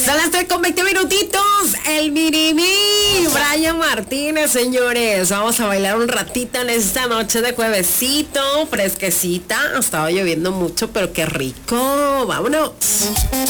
Son las 3:20 minutitos. El Minimi. Brian Martínez, señores. Vamos a bailar un ratito en esta noche de juevesito. Fresquecita. Ha estado lloviendo mucho, pero qué rico. Vámonos.